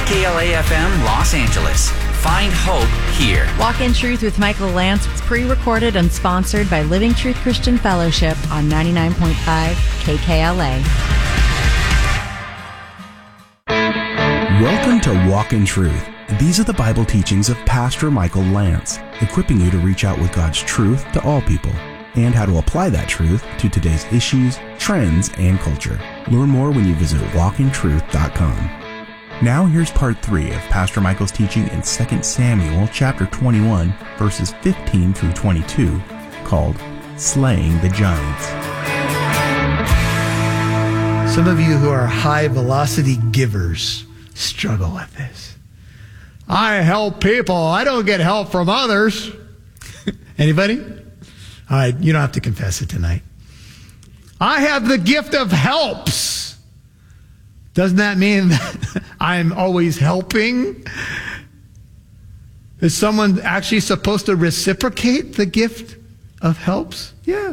KKLA-FM Los Angeles. Find hope here. Walk in Truth with Michael Lance was pre-recorded and sponsored by Living Truth Christian Fellowship on 99.5 KKLA. Welcome to Walk in Truth. These are the Bible teachings of Pastor Michael Lance, equipping you to reach out with God's truth to all people and how to apply that truth to today's issues, trends, and culture. Learn more when you visit walkintruth.com. Now here's part 3 of Pastor Michael's teaching in 2 Samuel chapter 21, verses 15 through 22, called Slaying the Giants. Some of you who are high-velocity givers struggle with this. I help people. I don't get help from others. Anybody? All right, you don't have to confess it tonight. I have the gift of helps. Doesn't that mean that I'm always helping? Is someone actually supposed to reciprocate the gift of helps? Yeah.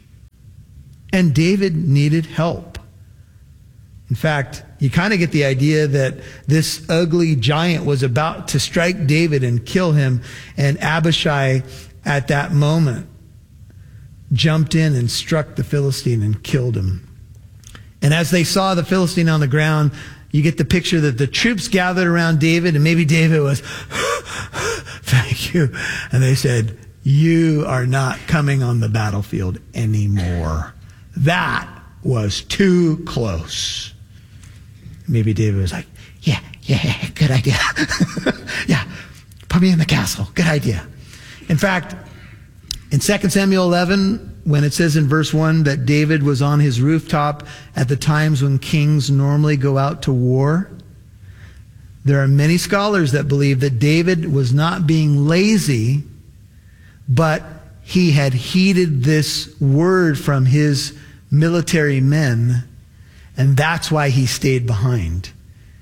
And David needed help. In fact, you kind of get the idea that this ugly giant was about to strike David and kill him, and Abishai at that moment jumped in and struck the Philistine and killed him. And as they saw the Philistine on the ground, you get the picture that the troops gathered around David, and maybe David was, thank you. And they said, you are not coming on the battlefield anymore. That was too close. Maybe David was like, yeah, good idea. Yeah, put me in the castle. Good idea. In fact, in 2 Samuel 11, when it says in verse 1 that David was on his rooftop at the times when kings normally go out to war, there are many scholars that believe that David was not being lazy, but he had heeded this word from his military men, and that's why he stayed behind.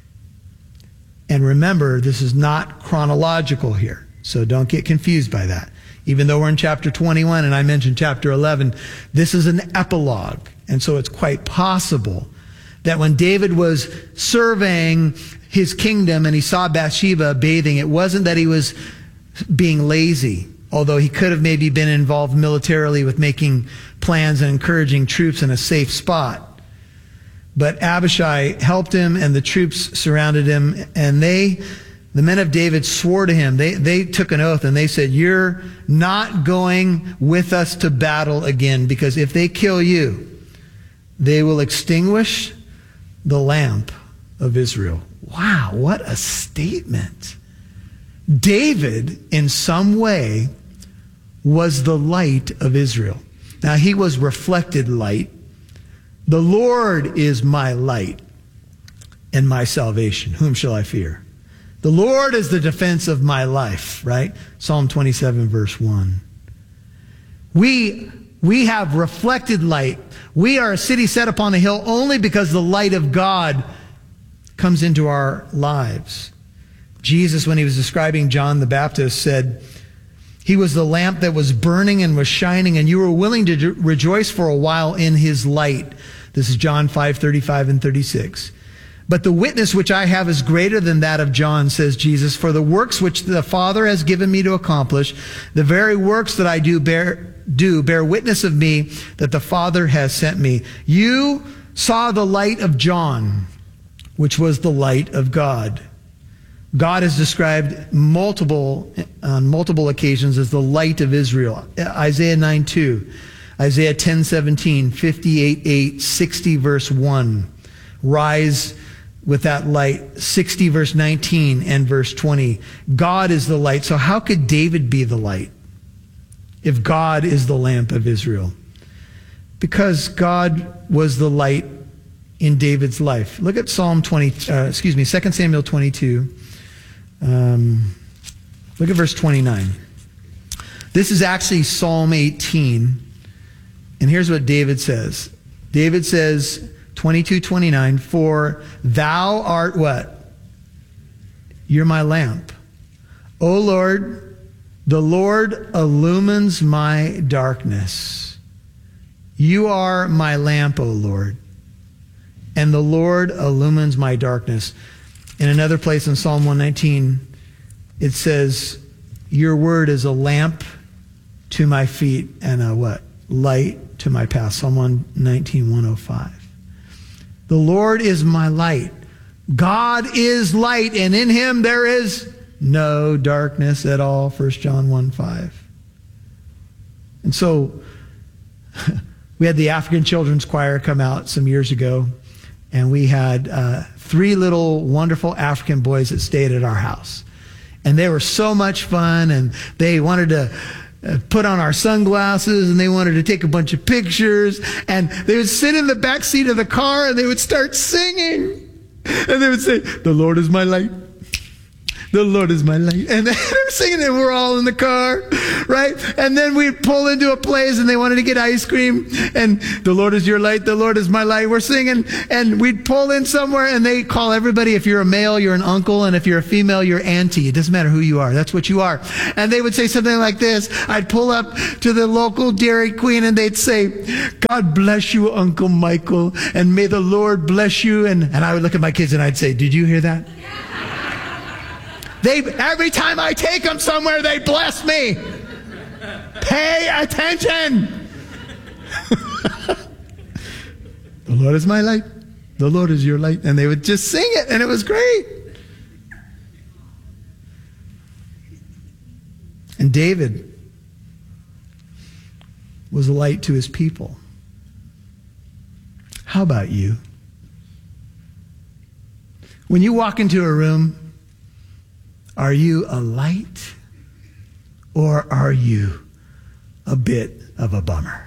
And remember, this is not chronological here, so don't get confused by that. Even though we're in chapter 21 and I mentioned chapter 11, this is an epilogue. And so it's quite possible that when David was surveying his kingdom and he saw Bathsheba bathing, it wasn't that he was being lazy, although he could have maybe been involved militarily with making plans and encouraging troops in a safe spot. But Abishai helped him, and the troops surrounded him, and the men of David swore to him. They took an oath, and they said, you're not going with us to battle again, because if they kill you, they will extinguish the lamp of Israel. Wow, what a statement. David, in some way, was the light of Israel. Now, he was reflected light. The Lord is my light and my salvation. Whom shall I fear? The Lord is the defense of my life, right? Psalm 27, verse 1. We have reflected light. We are a city set upon a hill only because the light of God comes into our lives. Jesus, when he was describing John the Baptist, said, he was the lamp that was burning and was shining, and you were willing to rejoice for a while in his light. This is John 5:35 and 36. But the witness which I have is greater than that of John, says Jesus, for the works which the Father has given me to accomplish, the very works that I do bear witness of me that the Father has sent me. You saw the light of John, which was the light of God. God is described on multiple occasions as the light of Israel. Isaiah 9:2, Isaiah 10:17, 58:8, 60 verse 1. Rise with that light, 60 verse 19 and verse 20. God is the light. So how could David be the light if God is the lamp of Israel? Because God was the light in David's life. Look at 2 Samuel 22. Look at verse 29. This is actually Psalm 18. And here's what David says. David says, 22:29, for thou art what? You're my lamp. O Lord, the Lord illumines my darkness. You are my lamp, O Lord, and the Lord illumines my darkness. In another place in Psalm 119, it says, your word is a lamp to my feet and a what? Light to my path. Psalm 119, 105. The Lord is my light. God is light, and in him there is no darkness at all. 1 John 1:5. And so we had the African Children's Choir come out some years ago, and we had 3 little wonderful African boys that stayed at our house. And they were so much fun, and they wanted to put on our sunglasses, and they wanted to take a bunch of pictures, and they would sit in the back seat of the car, and they would start singing. And they would say, the Lord is my light. The Lord is my light. And they're singing, and we're all in the car, right? And then we'd pull into a place, and they wanted to get ice cream. And the Lord is your light. The Lord is my light. We're singing, and we'd pull in somewhere, and they call everybody, if you're a male, you're an uncle, and if you're a female, you're auntie. It doesn't matter who you are. That's what you are. And they would say something like this. I'd pull up to the local Dairy Queen, and they'd say, God bless you, Uncle Michael, and may the Lord bless you. And I would look at my kids, and I'd say, did you hear that? Every time I take them somewhere, they bless me. Pay attention. The Lord is my light. The Lord is your light. And they would just sing it, and it was great. And David was a light to his people. How about you? When you walk into a room, are you a light, or are you a bit of a bummer?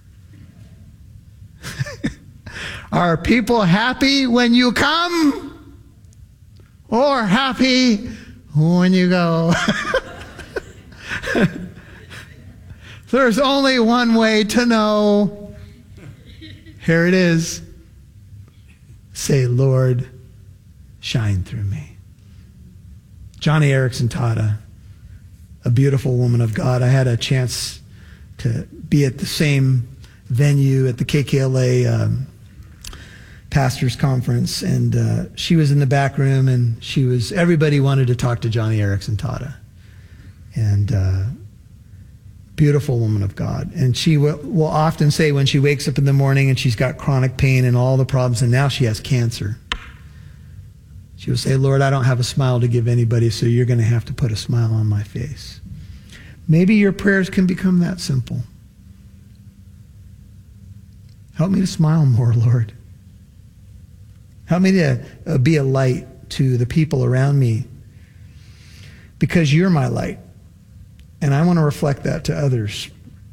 Are people happy when you come, or happy when you go? There's only one way to know. Here it is. Say, Lord, shine through me. Johnny Erickson Tata, a beautiful woman of God. I had a chance to be at the same venue at the KKLA Pastors Conference, and she was in the back room, and everybody wanted to talk to Johnny Erickson Tata. And beautiful woman of God. And she will often say when she wakes up in the morning and she's got chronic pain and all the problems, and now she has cancer, she will say, Lord, I don't have a smile to give anybody, so you're going to have to put a smile on my face. Maybe your prayers can become that simple. Help me to smile more, Lord. Help me to be a light to the people around me, because you're my light, and I want to reflect that to others.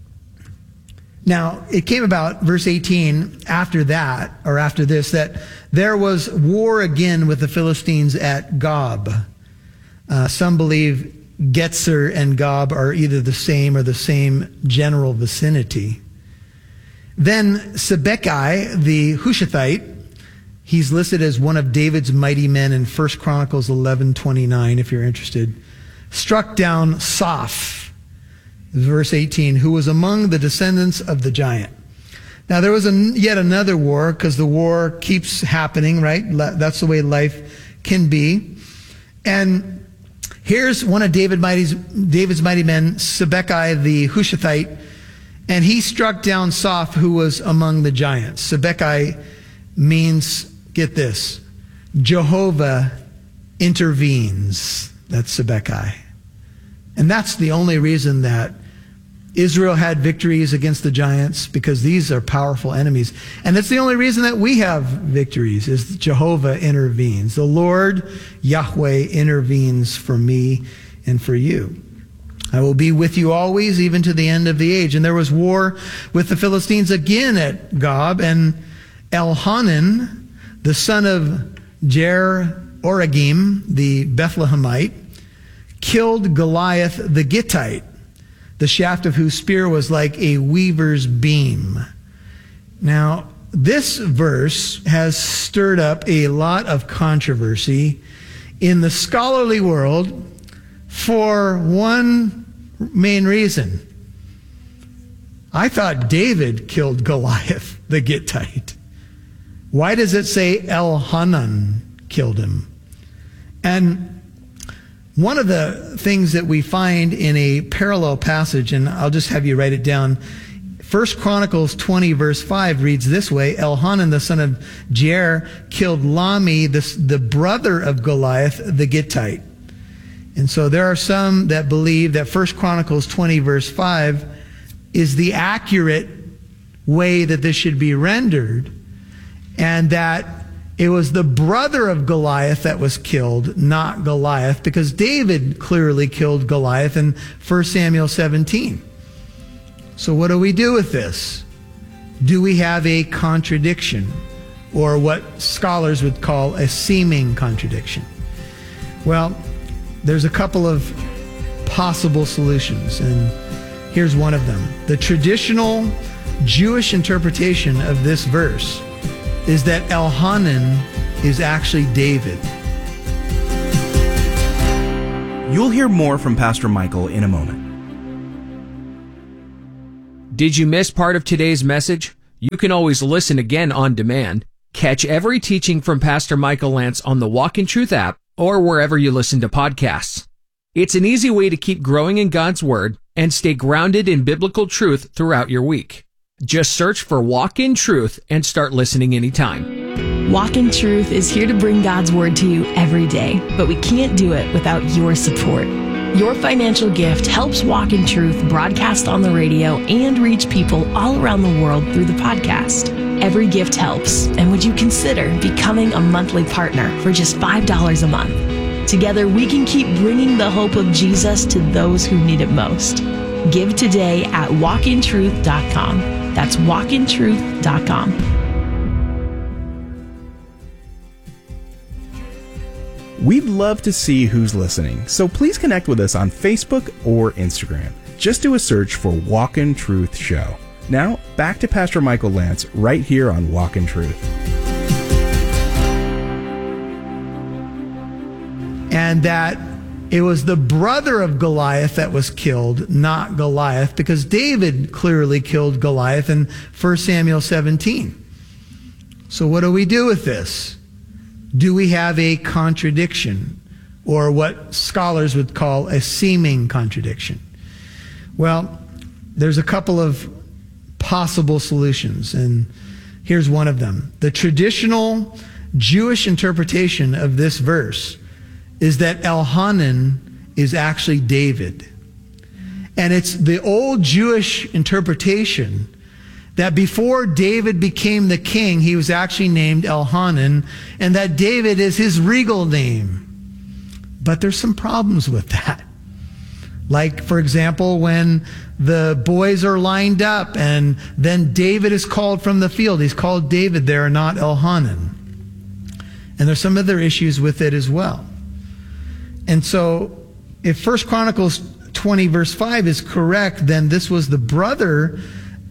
Now, it came about, verse 18, after this, that there was war again with the Philistines at Gob. Some believe Getzer and Gob are either the same or the same general vicinity. Then Sibbecai, the Hushathite, he's listed as one of David's mighty men in 1 Chronicles 11:29, if you're interested, struck down Soph, verse 18, who was among the descendants of the giant. Now, there was yet another war, because the war keeps happening, right? That's the way life can be. And here's one of David's mighty men, Sibbecai the Hushathite, and he struck down Soph, who was among the giants. Sibbecai means, get this, Jehovah intervenes. That's Sibbecai. And that's the only reason that Israel had victories against the giants, because these are powerful enemies. And it's the only reason that we have victories, is Jehovah intervenes. The Lord, Yahweh, intervenes for me and for you. I will be with you always, even to the end of the age. And there was war with the Philistines again at Gob, and Elhanan, the son of Jer-Oragim, the Bethlehemite, killed Goliath the Gittite, the shaft of whose spear was like a weaver's beam. Now, this verse has stirred up a lot of controversy in the scholarly world for one main reason. I thought David killed Goliath the Gittite. Why does it say Elhanan killed him? And one of the things that we find in a parallel passage, and I'll just have you write it down, 1 Chronicles 20 verse 5 reads this way: Elhanan the son of Jair killed Lami, the brother of Goliath the Gittite. And so there are some that believe that 1 Chronicles 20 verse 5 is the accurate way that this should be rendered, and that it was the brother of Goliath that was killed, not Goliath, because David clearly killed Goliath in 1 Samuel 17. So what do we do with this? Do we have a contradiction, or what scholars would call a seeming contradiction? Well, there's a couple of possible solutions, and here's one of them. The traditional Jewish interpretation of this verse is that Elhanan is actually David. You'll hear more from Pastor Michael in a moment. Did you miss part of today's message? You can always listen again on demand. Catch every teaching from Pastor Michael Lantz on the Walk in Truth app or wherever you listen to podcasts. It's an easy way to keep growing in God's Word and stay grounded in biblical truth throughout your week. Just search for Walk in Truth and start listening anytime. Walk in Truth is here to bring God's Word to you every day, but we can't do it without your support. Your financial gift helps Walk in Truth broadcast on the radio and reach people all around the world through the podcast. Every gift helps, and would you consider becoming a monthly partner for just $5 a month? Together, we can keep bringing the hope of Jesus to those who need it most. Give today at walkintruth.com. That's walkintruth.com. We'd love to see who's listening, so please connect with us on Facebook or Instagram. Just do a search for Walk in Truth Show. Now, back to Pastor Michael Lantz right here on Walk in Truth. And that it was the brother of Goliath that was killed, not Goliath, because David clearly killed Goliath in 1 Samuel 17. So what do we do with this? Do we have a contradiction, or what scholars would call a seeming contradiction? Well, there's a couple of possible solutions, and here's one of them. The traditional Jewish interpretation of this verse is that Elhanan is actually David. And it's the old Jewish interpretation that before David became the king, he was actually named Elhanan, and that David is his regal name. But there's some problems with that. Like, for example, when the boys are lined up and then David is called from the field. He's called David there, not Elhanan. And there's some other issues with it as well. And so if 1 Chronicles 20 verse 5 is correct, then this was the brother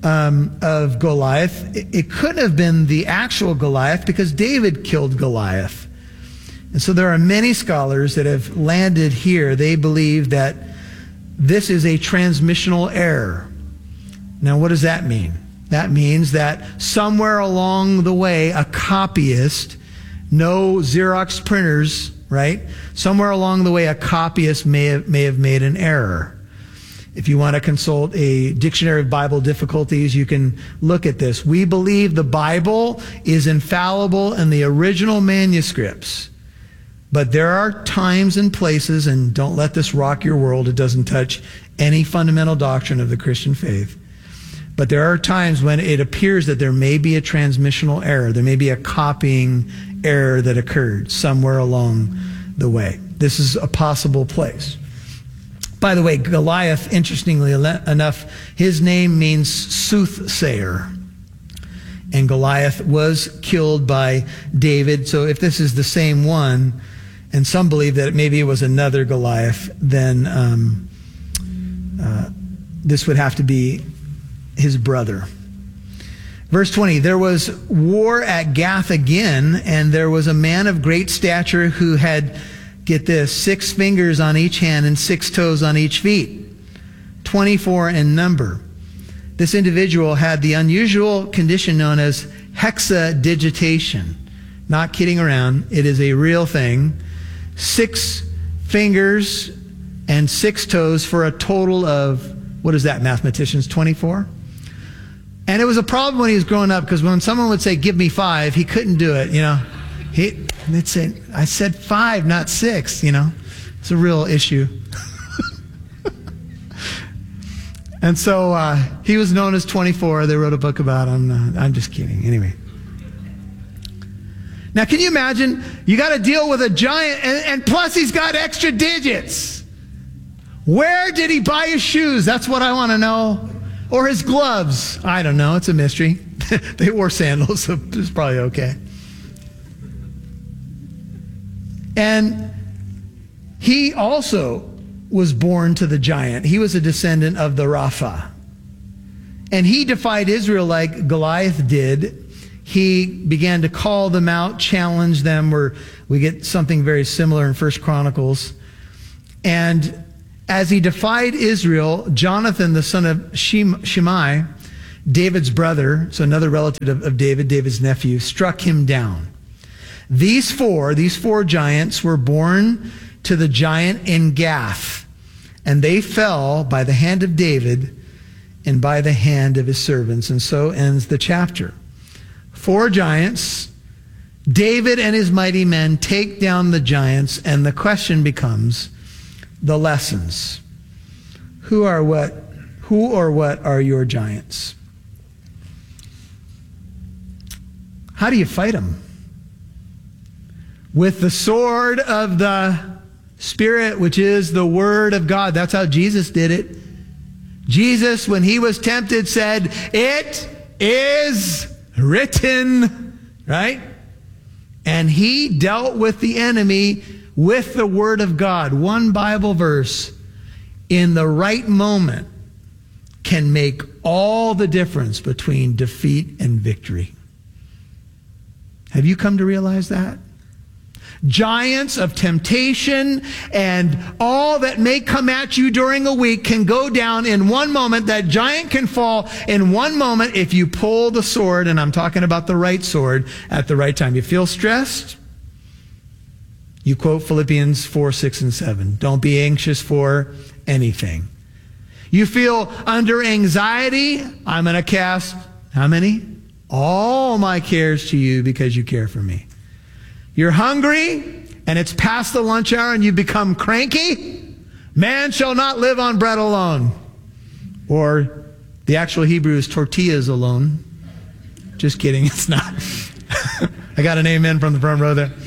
of Goliath. It couldn't have been the actual Goliath because David killed Goliath. And so there are many scholars that have landed here. They believe that this is a transmissional error. Now, what does that mean? That means that somewhere along the way, a copyist, no Xerox printers, right? Somewhere along the way, a copyist may have made an error. If you want to consult a dictionary of Bible difficulties, you can look at this. We believe the Bible is infallible in the original manuscripts. But there are times and places, and don't let this rock your world, it doesn't touch any fundamental doctrine of the Christian faith. But there are times when it appears that there may be a transmissional error. There may be a copying error that occurred somewhere along the way. This is a possible place. By the way, Goliath, interestingly enough, his name means soothsayer. And Goliath was killed by David. So if this is the same one, and some believe that maybe it was another Goliath, then this would have to be his brother. Verse 20, there was war at Gath again, and there was a man of great stature who had, get this, 6 fingers on each hand and 6 toes on each feet, 24 in number. This individual had the unusual condition known as hexadigitation. Not kidding around. It is a real thing. 6 fingers and 6 toes for a total of, what is that, mathematicians, 24? And it was a problem when he was growing up, because when someone would say, give me 5, he couldn't do it, you know. They'd say, I said 5, not 6, you know. It's a real issue. And so he was known as 24. They wrote a book about him. I'm just kidding. Anyway. Now, can you imagine? You got to deal with a giant, and plus he's got extra digits. Where did he buy his shoes? That's what I want to know. Or his gloves. I don't know. It's a mystery. They wore sandals, so it's probably okay. And he also was born to the giant. He was a descendant of the Rapha. And he defied Israel like Goliath did. He began to call them out, challenge them, where we get something very similar in 1 Chronicles. And as he defied Israel, Jonathan, the son of Shimei, David's brother, so another relative of David, David's nephew, struck him down. These four giants were born to the giant in Gath, and they fell by the hand of David and by the hand of his servants. And so ends the chapter. 4 giants, David and his mighty men take down the giants, and the question becomes the lessons. Who or what are your giants? How do you fight them? With the sword of the Spirit, which is the Word of God. That's how Jesus did it. Jesus, when he was tempted, said, "It is written," right? And he dealt with the enemy with the Word of God. One Bible verse in the right moment can make all the difference between defeat and victory. Have you come to realize that? Giants of temptation and all that may come at you during a week can go down in one moment. That giant can fall in one moment if you pull the sword, and I'm talking about the right sword, at the right time. You feel stressed? You quote Philippians 4, 6, and 7. Don't be anxious for anything. You feel under anxiety? I'm going to cast, how many? All my cares to you because you care for me. You're hungry, and it's past the lunch hour, and you become cranky? Man shall not live on bread alone. Or the actual Hebrew is tortillas alone. Just kidding, it's not. I got an amen from the front row there.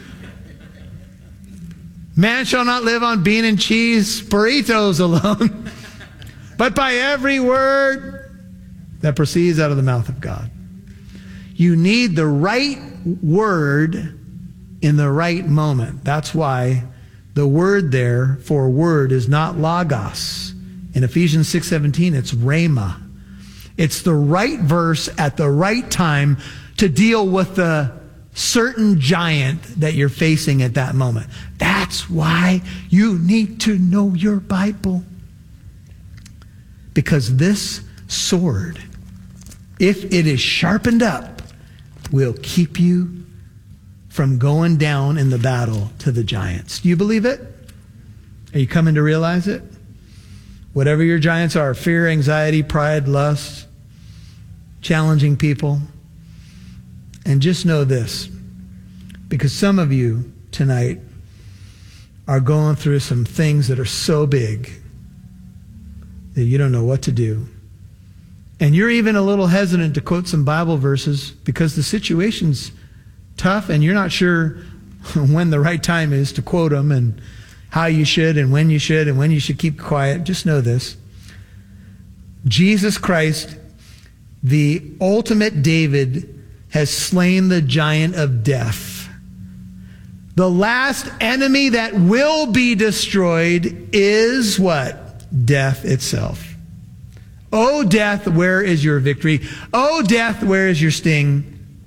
Man shall not live on bean and cheese, burritos alone, but by every word that proceeds out of the mouth of God. You need the right word in the right moment. That's why the word there for word is not logos. In Ephesians 6:17, it's rhema. It's the right verse at the right time to deal with the certain giant that you're facing at that moment. That's why you need to know your Bible. Because this sword, if it is sharpened up, will keep you from going down in the battle to the giants. Do you believe it? Are you coming to realize it? Whatever your giants are, fear, anxiety, pride, lust, challenging people. And just know this, because some of you tonight are going through some things that are so big that you don't know what to do. And you're even a little hesitant to quote some Bible verses because the situation's tough and you're not sure when the right time is to quote them and how you should and when you should keep quiet. Just know this. Jesus Christ, the ultimate David, has slain the giant of death. The last enemy that will be destroyed is what? Death itself. Oh, death, where is your victory? Oh, death, where is your sting?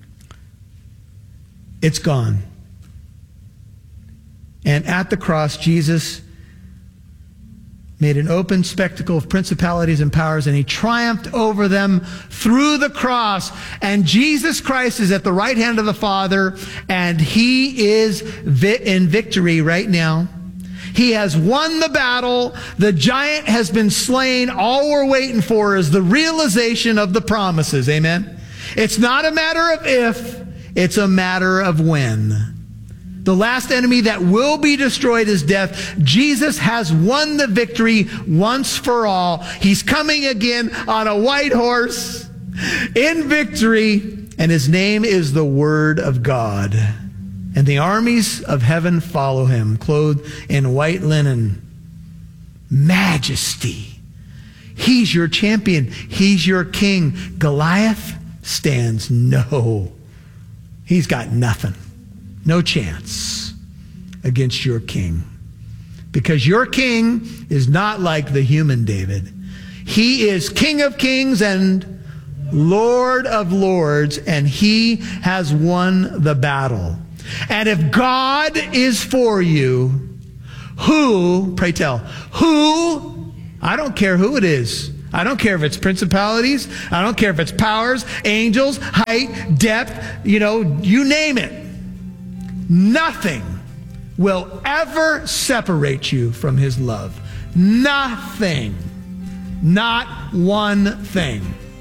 It's gone. And at the cross, Jesus made an open spectacle of principalities and powers, and he triumphed over them through the cross. And Jesus Christ is at the right hand of the Father, and he is in victory right now. He has won the battle. The giant has been slain. All we're waiting for is the realization of the promises. Amen? It's not a matter of if, it's a matter of when. The last enemy that will be destroyed is death. Jesus has won the victory once for all. He's coming again on a white horse in victory, and his name is the Word of God. And the armies of heaven follow him, clothed in white linen. Majesty. He's your champion. He's your king. Goliath stands no. He's got nothing. No chance against your king. Because your king is not like the human David. He is King of kings and Lord of lords, and he has won the battle. And if God is for you, who, pray tell, who, I don't care who it is. I don't care if it's principalities. I don't care if it's powers, angels, height, depth, you name it. Nothing will ever separate you from his love. Nothing. Not one thing.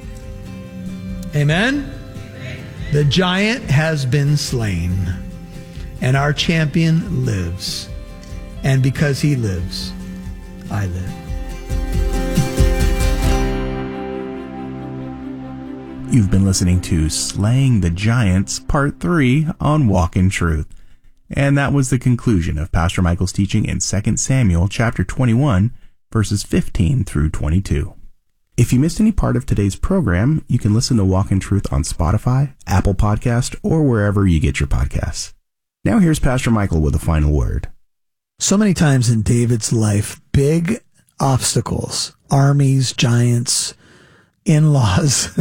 Amen? The giant has been slain, and our champion lives. And because he lives, I live. You've been listening to Slaying the Giants, Part 3 on Walk in Truth. And that was the conclusion of Pastor Michael's teaching in 2 Samuel chapter 21, verses 15 through 22. If you missed any part of today's program, you can listen to Walk in Truth on Spotify, Apple Podcast, or wherever you get your podcasts. Now here's Pastor Michael with a final word. So many times in David's life, big obstacles, armies, giants, in-laws,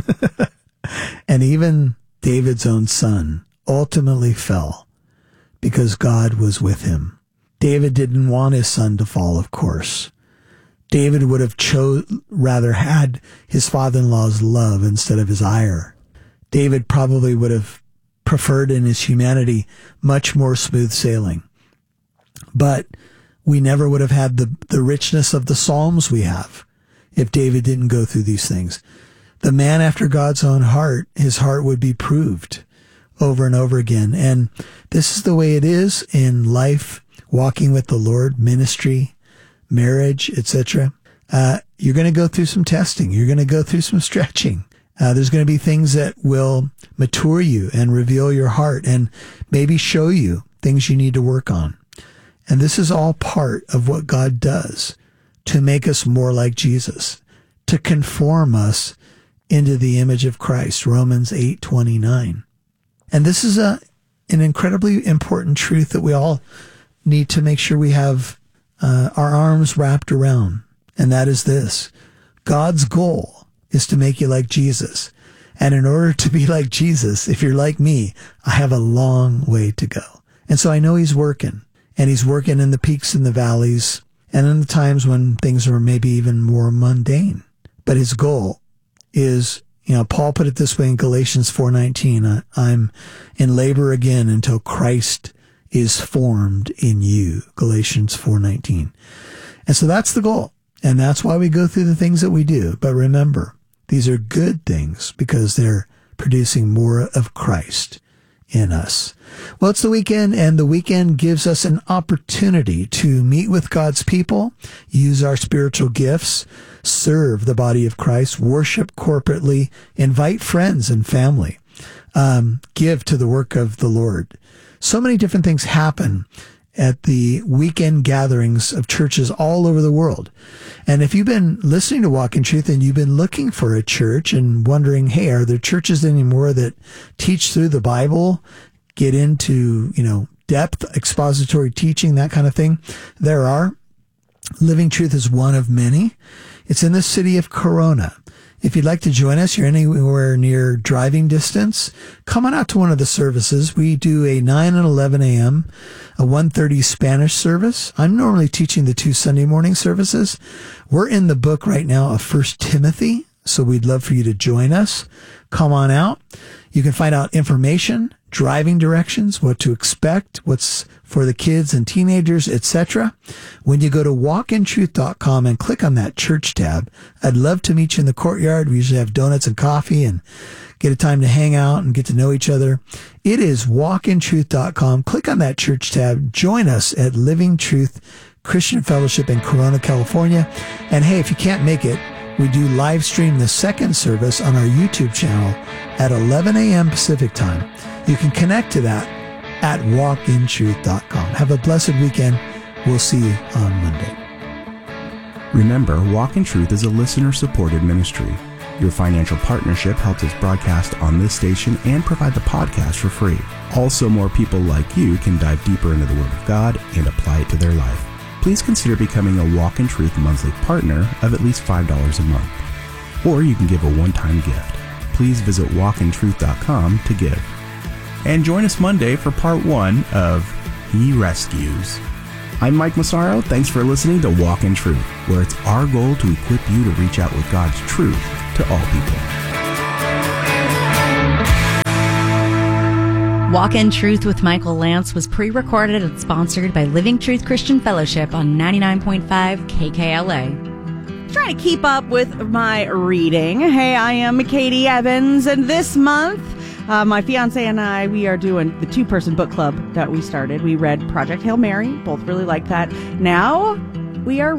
and even David's own son ultimately fell because God was with him. David didn't want his son to fall, of course. David would have rather had his father-in-law's love instead of his ire. David probably would have preferred in his humanity much more smooth sailing. But we never would have had the richness of the Psalms we have if David didn't go through these things. The man after God's own heart, his heart would be proved over and over again. And this is the way it is in life, walking with the Lord, ministry, marriage, etc. You're going to go through some testing. You're going to go through some stretching. There's going to be things that will mature you and reveal your heart and maybe show you things you need to work on. And this is all part of what God does to make us more like Jesus, to conform us into the image of Christ, Romans 8:29. And this is an incredibly important truth that we all need to make sure we have our arms wrapped around. And that is this: God's goal is to make you like Jesus. And in order to be like Jesus, if you're like me, I have a long way to go. And so I know he's working, and he's working in the peaks and the valleys and in the times when things are maybe even more mundane. But his goal is, Paul put it this way in Galatians 4:19, I'm in labor again until Christ is formed in you, Galatians 4:19. And so that's the goal. And that's why we go through the things that we do. But remember, these are good things because they're producing more of Christ in us. Well, it's the weekend, and the weekend gives us an opportunity to meet with God's people, use our spiritual gifts, serve the body of Christ, worship corporately, invite friends and family, give to the work of the Lord. So many different things happen at the weekend gatherings of churches all over the world. And if you've been listening to Walk in Truth and you've been looking for a church and wondering, hey, are there churches anymore that teach through the Bible, get into, depth, expository teaching, that kind of thing? There are. Living Truth is one of many. It's in the city of Corona If you'd like to join us, you're anywhere near driving distance, come on out to one of the services. We do a 9 and 11 a.m., a 1:30 Spanish service. I'm normally teaching the 2 Sunday morning services. We're in the book right now of 1 Timothy, so we'd love for you to join us. Come on out. You can find out information, driving directions, what to expect, what's for the kids and teenagers, etc. When you go to walkintruth.com and click on that church tab, I'd love to meet you in the courtyard. We usually have donuts and coffee and get a time to hang out and get to know each other. It is walkintruth.com. Click on that church tab. Join us at Living Truth Christian Fellowship in Corona, California. And hey, if you can't make it, we do live stream the second service on our YouTube channel at 11 a.m. Pacific time. You can connect to that at walkintruth.com. Have a blessed weekend. We'll see you on Monday. Remember, Walk in Truth is a listener-supported ministry. Your financial partnership helps us broadcast on this station and provide the podcast for free. Also, more people like you can dive deeper into the Word of God and apply it to their life. Please consider becoming a Walk in Truth monthly partner of at least $5 a month. Or you can give a one-time gift. Please visit walkintruth.com to give. And join us Monday for part 1 of He Rescues. I'm Mike Massaro. Thanks for listening to Walk in Truth, where it's our goal to equip you to reach out with God's truth to all people. Walk in Truth with Michael Lance was pre-recorded and sponsored by Living Truth Christian Fellowship on 99.5 KKLA. Trying to keep up with my reading. Hey, I am Katie Evans, and this month, my fiance and I, we are doing the 2-person book club that we started. We read Project Hail Mary, both really liked that. Now, we are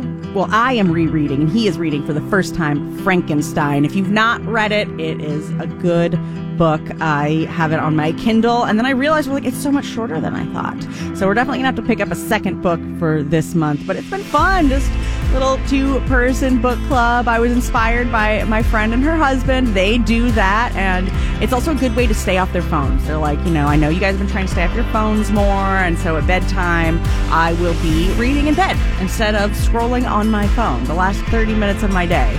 I am rereading, and he is reading for the first time Frankenstein. If you've not read it, it is a good book. I have it on my Kindle, and then I realized it's so much shorter than I thought. So we're definitely gonna have to pick up a second book for this month, but it's been fun. Just little 2-person book club. I was inspired by my friend and her husband. They do that, and it's also a good way to stay off their phones. They're like, I know you guys have been trying to stay off your phones more, and so at bedtime, I will be reading in bed instead of scrolling on my phone the last 30 minutes of my day.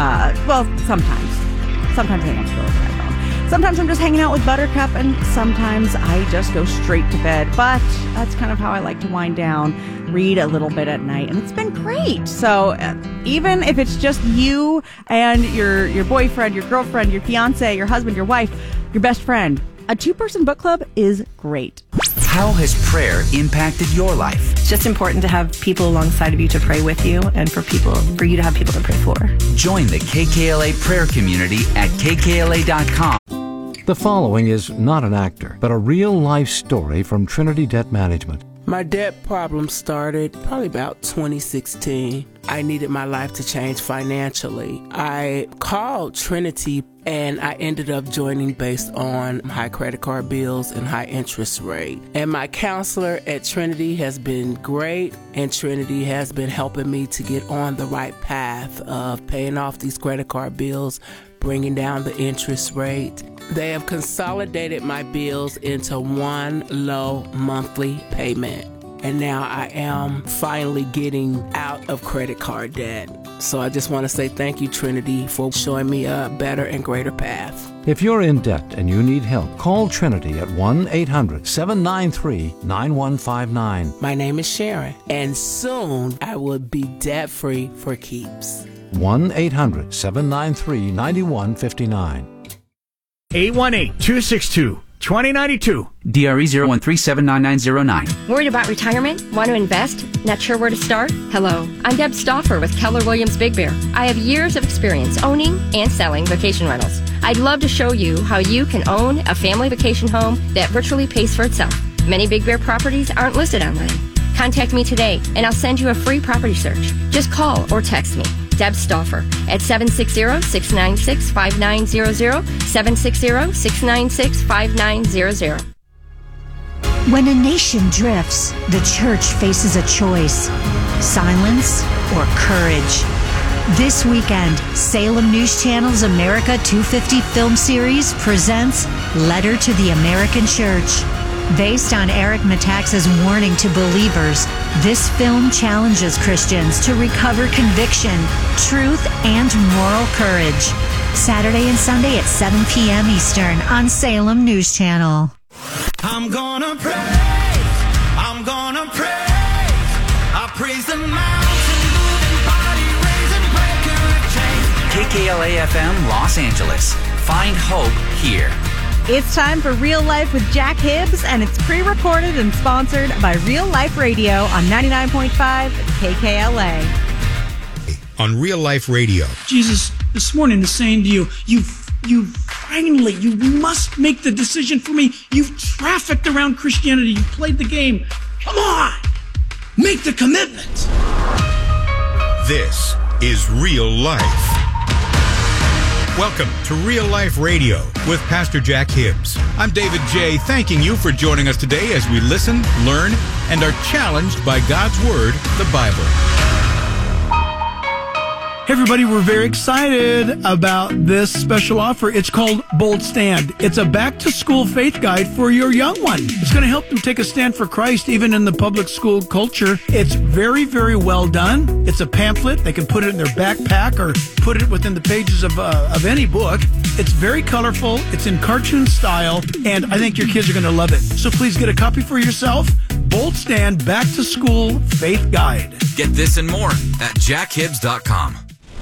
Sometimes I don't scroll on my phone. Sometimes I'm just hanging out with Buttercup, and sometimes I just go straight to bed. But that's kind of how I like to wind down, read a little bit at night, and it's been great. So even if it's just you and your boyfriend, your girlfriend, your fiance, your husband, your wife, your best friend, a 2-person book club is great. How has prayer impacted your life? It's just important to have people alongside of you to pray with you, and for you to have people to pray for. Join the KKLA prayer community at kkla.com. The following is not an actor, but a real-life story from Trinity Debt Management. My debt problem started probably about 2016. I needed my life to change financially. I called Trinity, and I ended up joining based on high credit card bills and high interest rate. And my counselor at Trinity has been great, and Trinity has been helping me to get on the right path of paying off these credit card bills, bringing down the interest rate. They have consolidated my bills into one low monthly payment. And now I am finally getting out of credit card debt. So I just want to say thank you, Trinity, for showing me a better and greater path. If you're in debt and you need help, call Trinity at 1-800-793-9159. My name is Sharon, and soon I will be debt-free for keeps. 1-800-793-9159. 818-262-2092. DRE 013-79909. Worried about retirement? Want to invest? Not sure where to start? Hello, I'm Deb Stauffer with Keller Williams Big Bear. I have years of experience owning and selling vacation rentals. I'd love to show you how you can own a family vacation home that virtually pays for itself. Many Big Bear properties aren't listed online. Contact me today, and I'll send you a free property search. Just call or text me, Deb Stauffer, at 760-696-5900, 760-696-5900. When a nation drifts, the church faces a choice: silence or courage. This weekend, Salem News Channel's America 250 film series presents Letter to the American Church. Based on Eric Metaxas' warning to believers, this film challenges Christians to recover conviction, truth, and moral courage. Saturday and Sunday at 7 p.m. Eastern on Salem News Channel. I'm gonna praise, I'm gonna praise, I praise the mountain, moving body, raising, breaking the chains. KKLA FM Los Angeles. Find hope here. It's time for Real Life with Jack Hibbs, and it's pre-recorded and sponsored by Real Life Radio on 99.5 KKLA. On Real Life Radio. Jesus this morning is saying to you, you finally, you must make the decision for me. You've trafficked around Christianity. You've played the game. Come on, make the commitment. This is Real Life. Welcome to Real Life Radio with Pastor Jack Hibbs. I'm David J., thanking you for joining us today as we listen, learn, and are challenged by God's Word, the Bible. Hey everybody, we're very excited about this special offer. It's called Bold Stand. It's a back-to-school faith guide for your young one. It's going to help them take a stand for Christ even in the public school culture. It's very, very well done. It's a pamphlet. They can put it in their backpack or put it within the pages of any book. It's very colorful. It's in cartoon style, and I think your kids are going to love it. So please get a copy for yourself. Bold Stand Back-to-School Faith Guide. Get this and more at jackhibbs.com.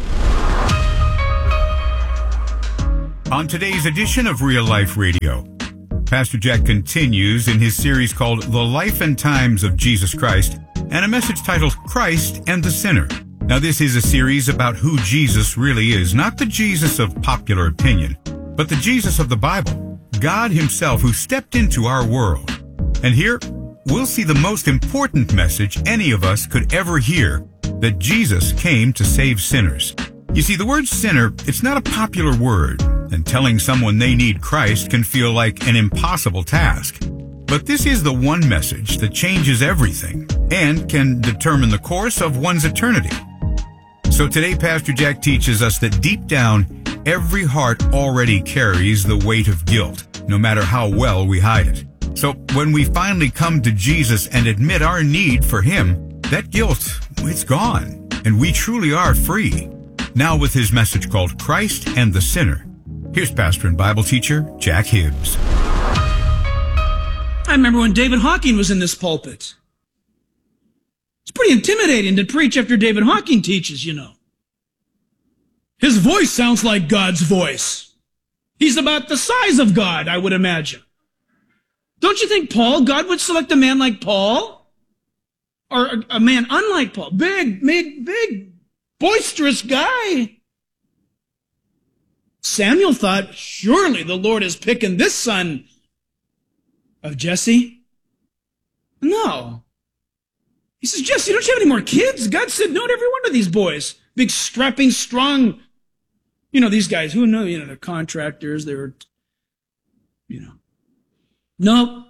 On today's edition of Real Life Radio, Pastor Jack continues in his series called The Life and Times of Jesus Christ, and a message titled Christ and the Sinner. Now, this is a series about who Jesus really is, not the Jesus of popular opinion, but the Jesus of the Bible, God himself who stepped into our world. And here, we'll see the most important message any of us could ever hear, that Jesus came to save sinners. You see, the word sinner, it's not a popular word, and telling someone they need Christ can feel like an impossible task. But this is the one message that changes everything and can determine the course of one's eternity. So today, Pastor Jack teaches us that deep down, every heart already carries the weight of guilt, no matter how well we hide it. So when we finally come to Jesus and admit our need for him, that guilt, it's gone, and we truly are free. Now with his message called Christ and the Sinner, here's pastor and Bible teacher Jack Hibbs. I remember when David Hawking was in this pulpit. It's pretty intimidating to preach after David Hawking teaches, you know. His voice sounds like God's voice. He's about the size of God, I would imagine. Don't you think God would select a man like Paul? Or a man unlike Paul? Big, boisterous guy. Samuel thought, surely the Lord is picking this son of Jesse. No. He says, Jesse, don't you have any more kids? God said no to every one of these boys. Big, strapping, strong, these guys. Who know? They're contractors. They're, Nope.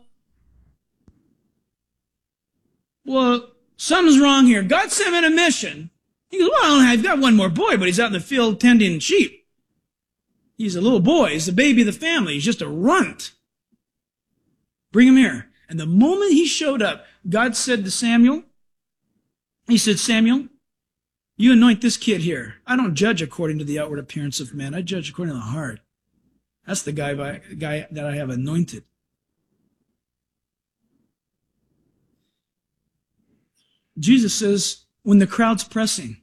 Well, something's wrong here. God sent him on a mission. He goes, well, I've got one more boy, but he's out in the field tending sheep. He's a little boy. He's the baby of the family. He's just a runt. Bring him here. And the moment he showed up, God said to Samuel, he said, Samuel, you anoint this kid here. I don't judge according to the outward appearance of men. I judge according to the heart. That's the guy that I have anointed. Jesus says, when the crowd's pressing,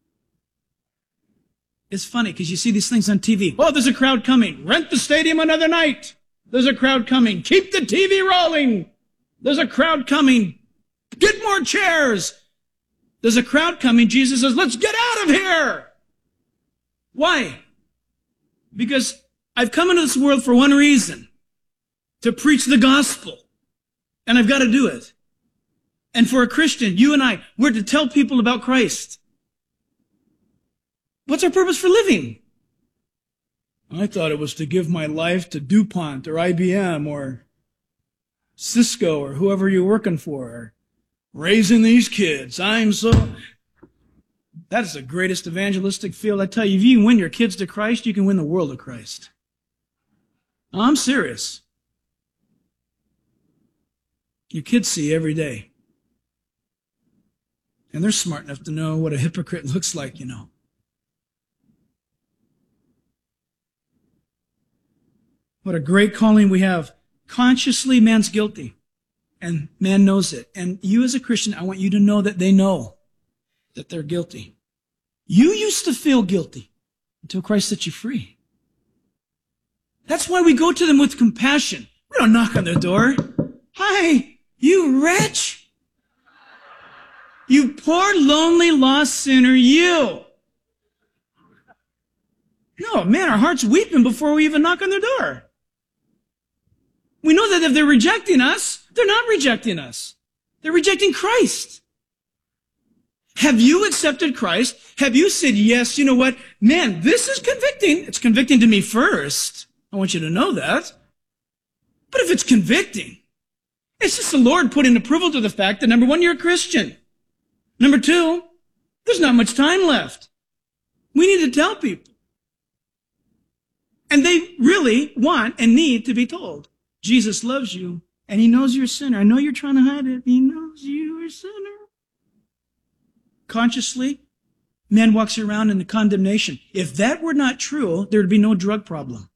it's funny because you see these things on TV. Oh, there's a crowd coming. Rent the stadium another night. There's a crowd coming. Keep the TV rolling. There's a crowd coming. Get more chairs. There's a crowd coming. Jesus says, let's get out of here. Why? Because I've come into this world for one reason, to preach the gospel. And I've got to do it. And for a Christian, you and I, we're to tell people about Christ. What's our purpose for living? I thought it was to give my life to DuPont or IBM or Cisco or whoever you're working for, or raising these kids. That's the greatest evangelistic field. I tell you, if you can win your kids to Christ, you can win the world to Christ. I'm serious. Your kids see you every day. And they're smart enough to know what a hypocrite looks like, you know. What a great calling we have. Consciously, man's guilty. And man knows it. And you as a Christian, I want you to know that they know that they're guilty. You used to feel guilty until Christ set you free. That's why we go to them with compassion. We don't knock on their door. Hi, you wretch. You poor, lonely, lost sinner, you. No, man, our heart's weeping before we even knock on their door. We know that if they're rejecting us, they're not rejecting us. They're rejecting Christ. Have you accepted Christ? Have you said, yes, you know what? Man, this is convicting. It's convicting to me first. I want you to know that. But if it's convicting, it's just the Lord putting approval to the fact that, number one, you're a Christian. Number two, there's not much time left. We need to tell people. And they really want and need to be told. Jesus loves you, and he knows you're a sinner. I know you're trying to hide it. He knows you're a sinner. Consciously, man walks around in the condemnation. If that were not true, there would be no drug problem.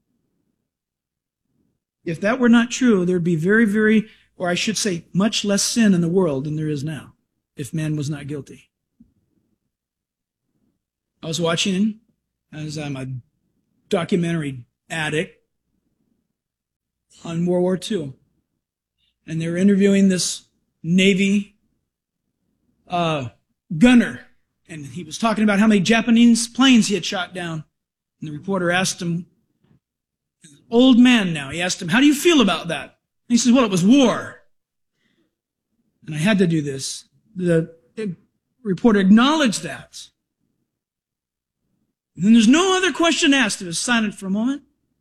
If that were not true, there would be very, or I should say, much less sin in the world than there is now, if man was not guilty. I was watching, as I'm a documentary addict, on World War II. And they were interviewing this Navy gunner. And he was talking about how many Japanese planes he had shot down. And the reporter asked him, old man now, he asked him, how do you feel about that? And he says, well, it was war. And I had to do this. The reporter acknowledged that. And then there's no other question asked. It was silent for a moment.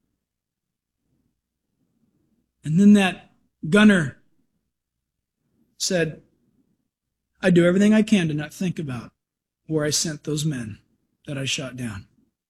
And then that gunner said, I do everything I can to not think about where I sent those men that I shot down.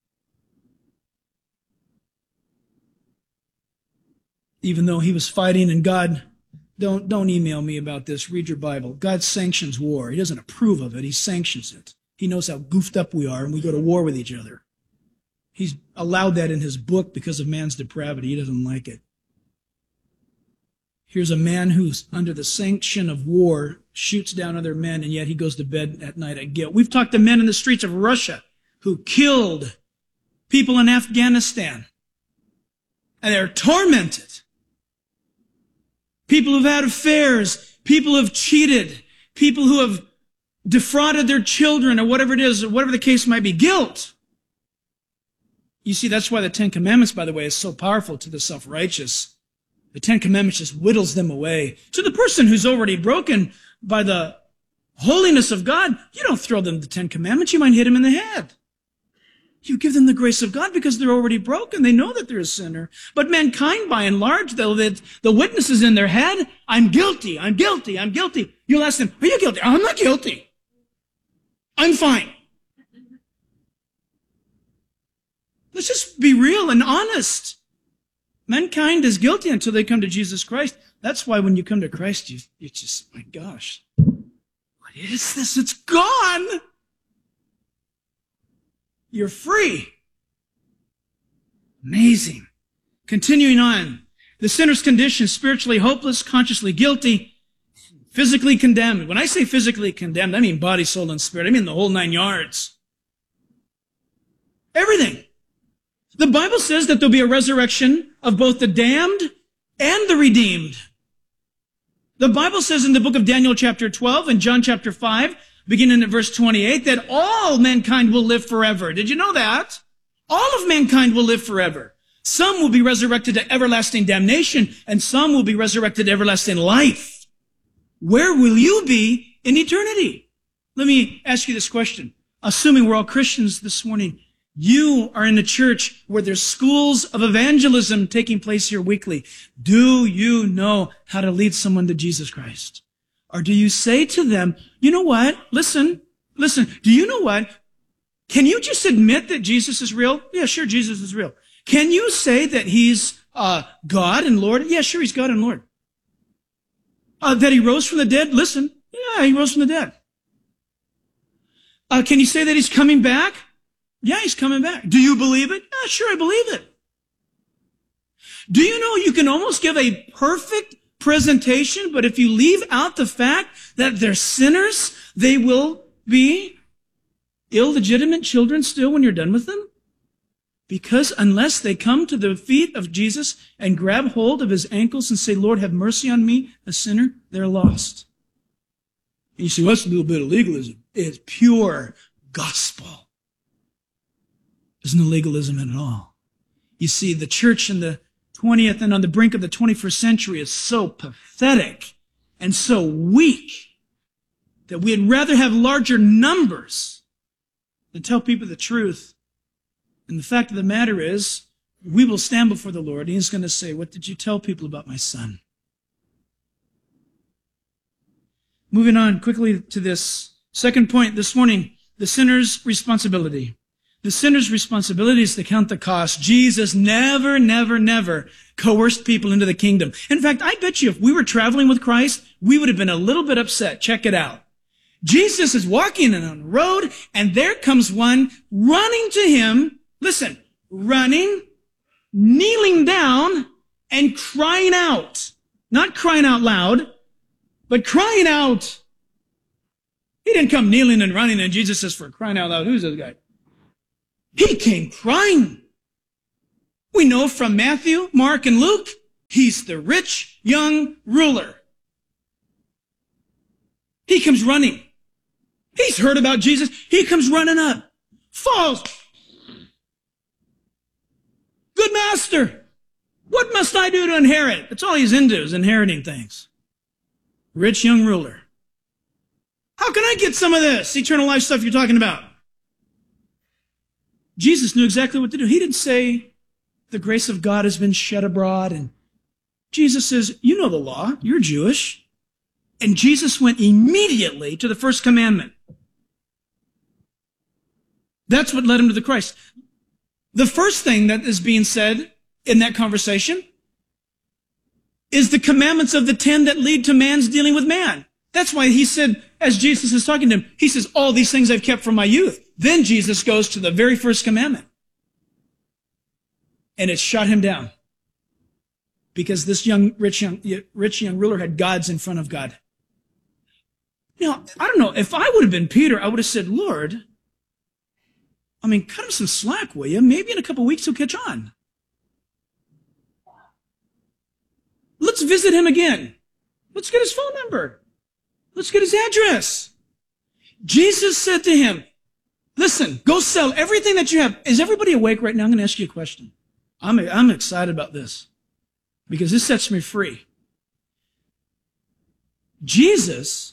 Even though he was fighting, and God, don't email me about this, read your Bible. God sanctions war. He doesn't approve of it, he sanctions it. He knows how goofed up we are and we go to war with each other. He's allowed that in his book because of man's depravity. He doesn't like it. Here's a man who's under the sanction of war, shoots down other men, and yet he goes to bed at night at guilt. We've talked to men in the streets of Russia who killed people in Afghanistan, and they're tormented. People who've had affairs, people who have cheated, people who have defrauded their children, or whatever it is, or whatever the case might be, guilt. You see, that's why the Ten Commandments, by the way, is so powerful to the self-righteous. The Ten Commandments just whittles them away. To the person who's already broken by the holiness of God, you don't throw them the Ten Commandments. You might hit them in the head. You give them the grace of God because they're already broken. They know that they're a sinner. But mankind, by and large, though, that the witness is in their head, I'm guilty, I'm guilty, I'm guilty. You'll ask them, are you guilty? I'm not guilty. I'm fine. Let's just be real and honest. Mankind is guilty until they come to Jesus Christ. That's why when you come to Christ, you just, my gosh, what is this? It's gone. You're free. Amazing. Continuing on. The sinner's condition, spiritually hopeless, consciously guilty, physically condemned. When I say physically condemned, I mean body, soul, and spirit. I mean the whole 9 yards. Everything. The Bible says that there'll be a resurrection of both the damned and the redeemed. The Bible says in the book of Daniel chapter 12 and John chapter 5, beginning at verse 28, that all mankind will live forever. Did you know that? All of mankind will live forever. Some will be resurrected to everlasting damnation, and some will be resurrected to everlasting life. Where will you be in eternity? Let me ask you this question. Assuming we're all Christians this morning, you are in a church where there's schools of evangelism taking place here weekly. Do you know how to lead someone to Jesus Christ? Or do you say to them, you know what? Listen, do you know what? Can you just admit that Jesus is real? Yeah, sure, Jesus is real. Can you say that he's God and Lord? Yeah, sure, he's God and Lord. That he rose from the dead? Listen, yeah, he rose from the dead. Can you say that he's coming back? Yeah, he's coming back. Do you believe it? Yeah, sure, I believe it. Do you know you can almost give a perfect presentation, but if you leave out the fact that they're sinners, they will be illegitimate children still when you're done with them? Because unless they come to the feet of Jesus and grab hold of his ankles and say, Lord, have mercy on me, a sinner, they're lost. And you say, what's a little bit of legalism? It's pure gospel. There's no legalism at all. You see, the church in the 20th and on the brink of the 21st century is so pathetic and so weak that we'd rather have larger numbers than tell people the truth. And the fact of the matter is, we will stand before the Lord, and he's going to say, what did you tell people about my son? Moving on quickly to this second point this morning, the sinner's responsibility. The sinner's responsibility is to count the cost. Jesus never, never, never coerced people into the kingdom. In fact, I bet you if we were traveling with Christ, we would have been a little bit upset. Check it out. Jesus is walking on the road, and there comes one running to him. Listen, running, kneeling down, and crying out. Not crying out loud, but crying out. He didn't come kneeling and running, and Jesus says, for crying out loud, who's this guy? He came crying. We know from Matthew, Mark, and Luke, he's the rich young ruler. He comes running. He's heard about Jesus. He comes running up. Falls. Good master, what must I do to inherit? That's all he's into, is inheriting things. Rich young ruler. How can I get some of this eternal life stuff you're talking about? Jesus knew exactly what to do. He didn't say, the grace of God has been shed abroad. And Jesus says, you know the law. You're Jewish. And Jesus went immediately to the first commandment. That's what led him to the Christ. The first thing that is being said in that conversation is the commandments of the 10 that lead to man's dealing with man. That's why he said, as Jesus is talking to him, he says, all these things I've kept from my youth. Then Jesus goes to the very first commandment. And it shut him down. Because this rich young ruler had gods in front of God. Now, I don't know, if I would have been Peter, I would have said, Lord, cut him some slack, will you? Maybe in a couple of weeks he'll catch on. Let's visit him again. Let's get his phone number. Let's get his address. Jesus said to him, listen, go sell everything that you have. Is everybody awake right now? I'm going to ask you a question. I'm excited about this because this sets me free. Jesus,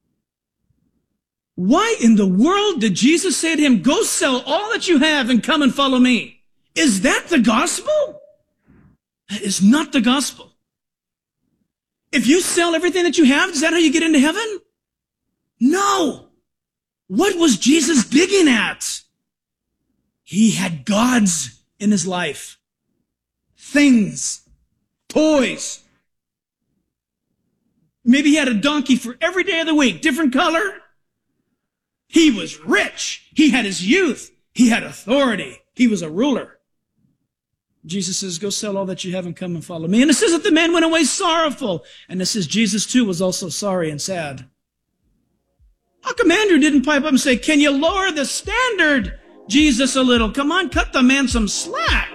why in the world did Jesus say to him, go sell all that you have and come and follow me? Is that the gospel? That is not the gospel. If you sell everything that you have, is that how you get into heaven? No. What was Jesus digging at? He had gods in his life. Things. Toys. Maybe he had a donkey for every day of the week, different color. He was rich. He had his youth. He had authority. He was a ruler. Jesus says, go sell all that you have and come and follow me. And it says that the man went away sorrowful. And it says Jesus too was also sorry and sad. How come Andrew didn't pipe up and say, can you lower the standard, Jesus, a little? Come on, cut the man some slack.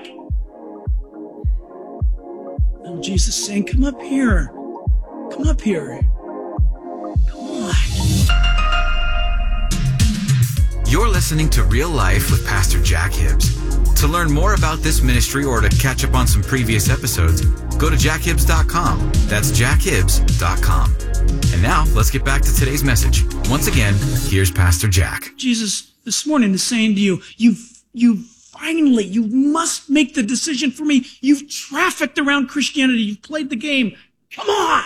And Jesus saying, come up here. Come up here. Come on. You're listening to Real Life with Pastor Jack Hibbs. To learn more about this ministry or to catch up on some previous episodes, go to jackhibbs.com. That's jackhibbs.com. And now, let's get back to today's message. Once again, here's Pastor Jack. Jesus this morning is saying to you, you finally, you must make the decision for me. You've trafficked around Christianity. You've played the game. Come on.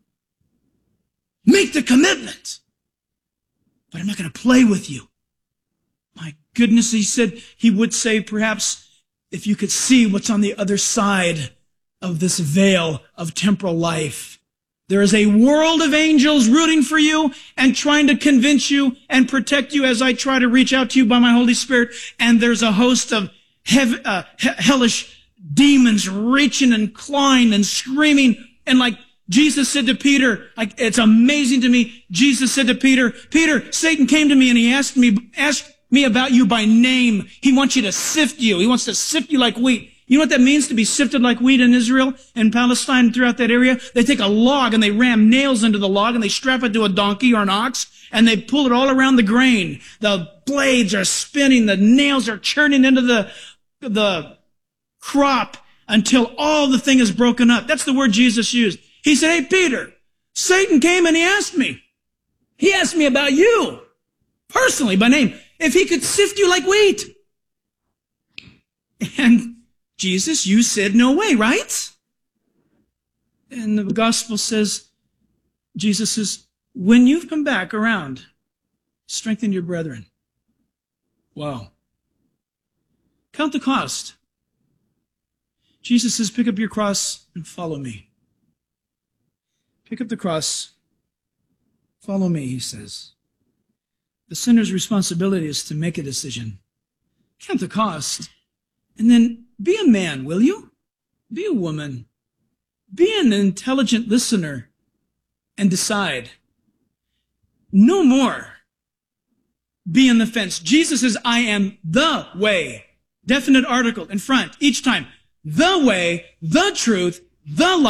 Make the commitment. But I'm not going to play with you. My goodness, he would say, perhaps, if you could see what's on the other side of this veil of temporal life, There is a world of angels rooting for you and trying to convince you and protect you as I try to reach out to you by my Holy Spirit. And there's a host of hellish demons reaching and clawing and screaming. And like Jesus said to Peter, like, it's amazing to me. Jesus said to Peter, Peter, Satan came to me and he asked me about you by name. He wants you to sift you. He wants to sift you like wheat. You know what that means to be sifted like wheat in Israel and Palestine and throughout that area? They take a log and they ram nails into the log and they strap it to a donkey or an ox and they pull it all around the grain. The blades are spinning. The nails are churning into the crop until all the thing is broken up. That's the word Jesus used. He said, hey, Peter, Satan came and he asked me. He asked me about you personally by name, if he could sift you like wheat. And Jesus, you said no way, right? And the gospel says, Jesus says, when you've come back around, strengthen your brethren. Wow. Count the cost. Jesus says, pick up your cross and follow me. Pick up the cross. Follow me, he says. The sinner's responsibility is to make a decision. Count the cost. And then be a man, will you? Be a woman. Be an intelligent listener and decide. No more be on the fence. Jesus says, I am the way. Definite article in front each time. The way, the truth, the life.